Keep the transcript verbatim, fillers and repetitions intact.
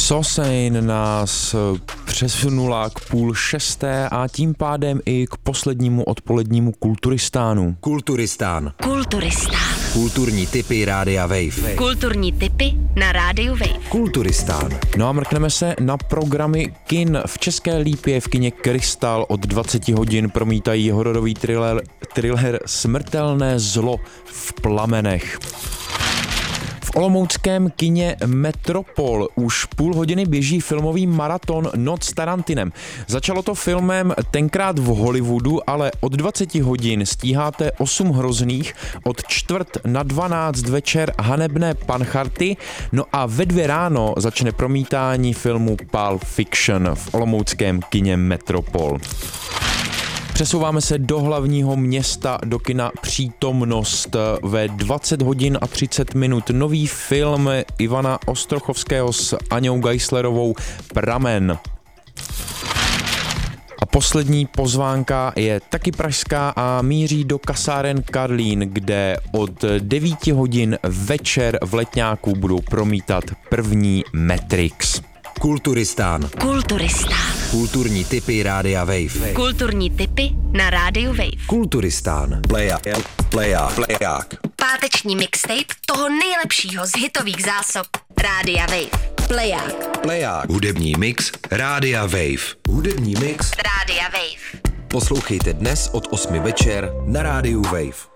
Sosein nás přesunula k půl šesté a tím pádem i k poslednímu odpolednímu Kulturistánu. Kulturistán. Kulturistán. Kulturní tipy Rádia Wave. Kulturní tipy na Rádiu Wave. Kulturistán. No a mrkneme se na programy kin. V České Lípě v kině Krystal od dvacet hodin promítají hororový thriller, thriller Smrtelné zlo v plamenech. V olomouckém kině Metropol už půl hodiny běží filmový maraton Noc s Tarantinem. Začalo to filmem tenkrát v Hollywoodu, ale od dvacet hodin stíháte osm hrozných, od čtvrt na dvanáct večer Hanebné pancharty, no a ve dvě ráno začne promítání filmu Pulp Fiction v olomouckém kině Metropol. Přesouváme se do hlavního města, do kina Přítomnost. Ve dvacet hodin a třicet minut nový film Ivana Ostrochovského s Aňou Geislerovou Pramen. A poslední pozvánka je taky pražská a míří do kasáren Karlín, kde od devět hodin večer v Letňáku budou promítat první Matrix. Kulturistán. Kulturistán. Kulturní tipy Rádia Wave. Kulturní tipy na Rádiu Wave. Kulturistán. Pleják. Pleják. Pleják. Páteční mixtape toho nejlepšího z hitových zásob Rádia Wave. Pleják. Pleják. Hudební mix Rádia Wave. Hudební mix Rádia Wave. Poslouchejte dnes od osmi večer na Rádiu Wave.